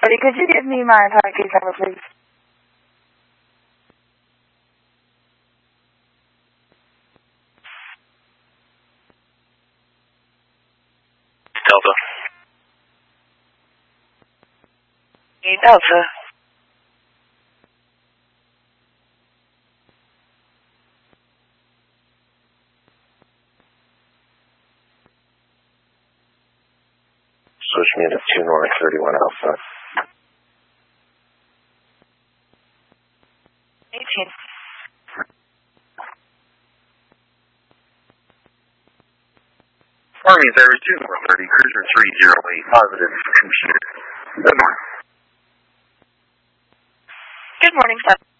Buddy, could you give me my package number, please? Delta. Delta. Switch me to 2 North 31 Alpha. 18. Army 32 North 30, Cruiser 308, positive, computer. Good morning. Good morning, 7.